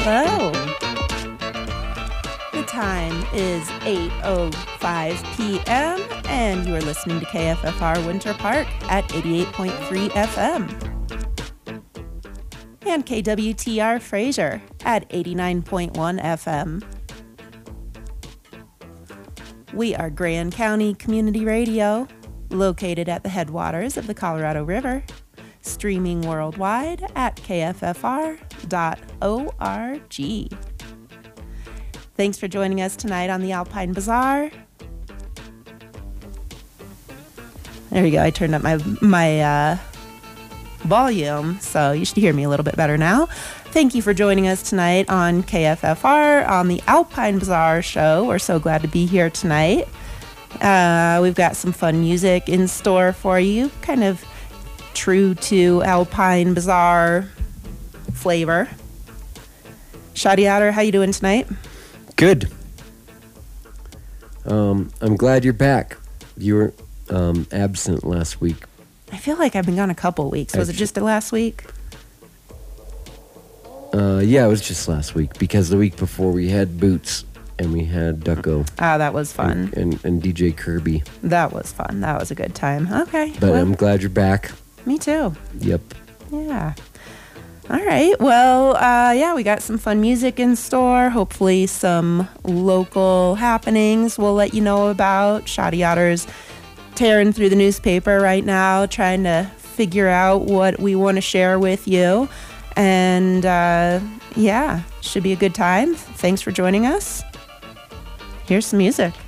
Hello. The time is 8:05 p.m. and you are listening to KFFR Winter Park at 88.3 FM. And KWTR Fraser at 89.1 FM. We are Grand County Community Radio, located at the headwaters of the Colorado River, streaming worldwide at kffr.org. Thanks for joining us tonight on the Alpine Bazaar. There we go. I turned up my volume, so you should hear me a little bit better now. Thank you for joining us tonight on KFFR on the Alpine Bazaar show. We're so glad to be here tonight. We've got some fun music in store for you, kind of true to Alpine Bazaar flavor. Shoddy Otter, how you doing tonight? Good. I'm glad you're back. You were absent last week. I feel like I've been gone a couple weeks. Was it just last week? Yeah, it was just last week because the week before we had Boots and we had Ducko. Ah, that was fun. And DJ Kirby. That was fun. That was a good time. Okay. But I'm glad you're back. Me too. Yep. Yeah. All right. Well, yeah, we got some fun music in store. Hopefully some local happenings we'll let you know about. Shoddy Otter's tearing through the newspaper right now, trying to figure out what we want to share with you. And yeah, should be a good time. Thanks for joining us. Here's some music.